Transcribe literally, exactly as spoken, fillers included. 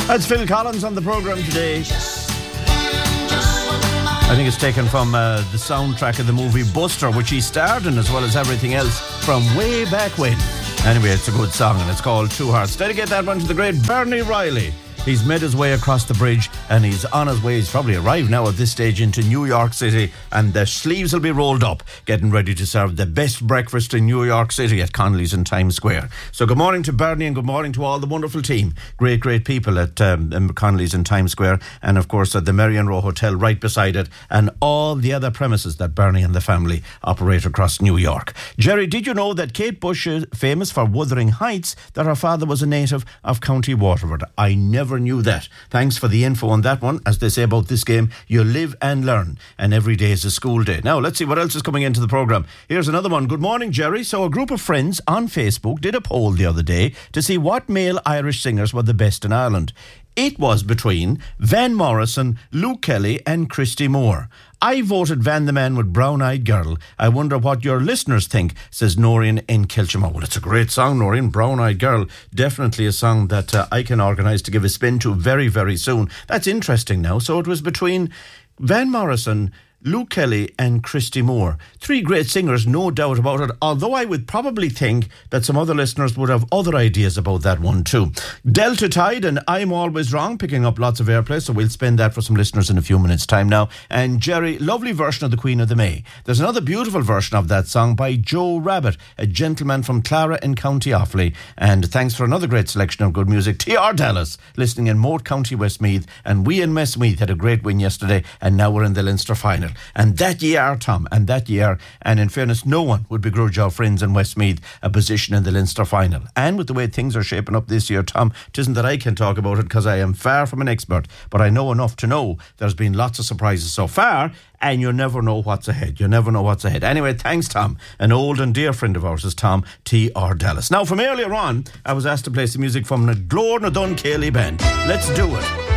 That's Phil Collins on the programme today. I think it's taken from uh, the soundtrack of the movie Buster, which he starred in, as well as everything else from way back when. Anyway, it's a good song and it's called Two Hearts. Dedicate that one to the great Bernie Riley. He's made his way across the bridge and he's on his way. He's probably arrived now at this stage into New York City, and the sleeves will be rolled up, getting ready to serve the best breakfast in New York City at Connolly's in Times Square. So good morning to Bernie and good morning to all the wonderful team. Great, great people at um, Connolly's in Times Square, and of course at the Marion Row Hotel right beside it, and all the other premises that Bernie and the family operate across New York. Jerry, did you know that Kate Bush is famous for Wuthering Heights, that her father was a native of County Waterford? I never knew that. Thanks for the info on that one. As they say about this game, you live and learn, and every day is a school day. Now let's see what else is coming into the programme. Here's another one. Good morning, Jerry. So a group of friends on Facebook did a poll the other day to see what male Irish singers were the best in Ireland. It was between Van Morrison, Luke Kelly and Christy Moore. I voted Van the Man with Brown Eyed Girl. I wonder what your listeners think, says Noreen in Kilchamo. Well, it's a great song, Noreen. Brown Eyed Girl. Definitely a song that uh, I can organise to give a spin to very, very soon. That's interesting now. So it was between Van Morrison, Luke Kelly and Christy Moore. Three great singers, no doubt about it, although I would probably think that some other listeners would have other ideas about that one too. Delta Tide and I'm Always Wrong, picking up lots of airplay, so we'll spend that for some listeners in a few minutes' time now. And Jerry, lovely version of The Queen of the May. There's another beautiful version of that song by Joe Rabbit, a gentleman from Clara in County Offaly. And thanks for another great selection of good music, T R Dallas, listening in Moat County, Westmeath. And we in Westmeath had a great win yesterday, and now we're in the Leinster final. And that year, Tom, and that year, and in fairness, no one would begrudge our friends in Westmeath a position in the Leinster final. And with the way things are shaping up this year, Tom, it isn't that I can talk about it because I am far from an expert, but I know enough to know there's been lots of surprises so far, and you never know what's ahead. You never know what's ahead. Anyway, thanks, Tom. An old and dear friend of ours is Tom T R Dallas. Now, from earlier on, I was asked to play some music from the Glór na Dún Céilí Band. Let's do it.